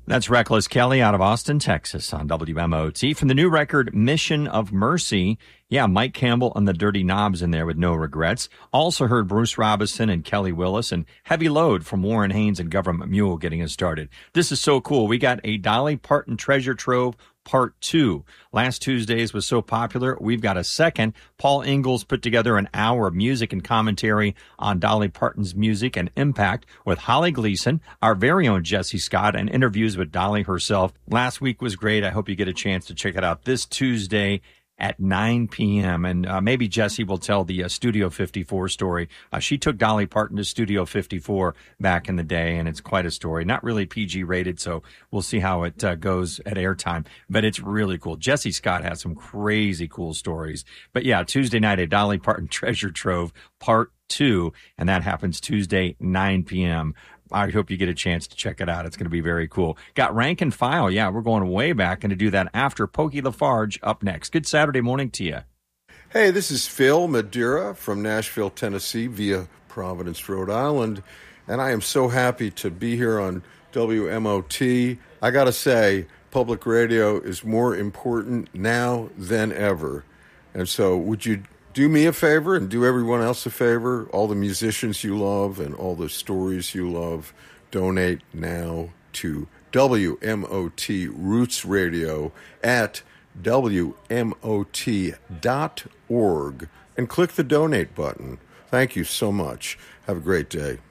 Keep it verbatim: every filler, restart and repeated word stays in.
That's Reckless Kelly out of Austin, Texas on W M O T. From the new record, Mission of Mercy. Yeah, Mike Campbell and the Dirty Knobs in there with No Regrets. Also heard Bruce Robinson and Kelly Willis and Heavy Load from Warren Haynes and Government Mule getting us started. This is so cool. We got a Dolly Parton Treasure Trove Part two. Last Tuesday's was so popular, we've got a second. Paul Ingalls put together an hour of music and commentary on Dolly Parton's music and impact with Holly Gleason, our very own Jesse Scott, and interviews with Dolly herself. Last week was great. I hope you get a chance to check it out this Tuesday at nine p.m. And uh, maybe Jesse will tell the uh, Studio fifty-four story. Uh, she took Dolly Parton to Studio fifty-four back in the day, and it's quite a story. Not really P G rated, so we'll see how it uh, goes at airtime. But it's really cool. Jesse Scott has some crazy cool stories. But yeah, Tuesday night at Dolly Parton Treasure Trove Part two, and that happens Tuesday, nine p.m. I hope you get a chance to check it out. It's going to be very cool. Got Rank and File. Yeah, we're going way back and to do that after Pokey Lafarge up next. Good Saturday morning to you. Hey, this is Phil Madeira from Nashville, Tennessee via Providence, Rhode Island. And I am so happy to be here on W M O T. I got to say, public radio is more important now than ever. And so would you do me a favor and do everyone else a favor, all the musicians you love and all the stories you love, donate now to W M O T Roots Radio at W M O T dot org and click the donate button. Thank you so much. Have a great day.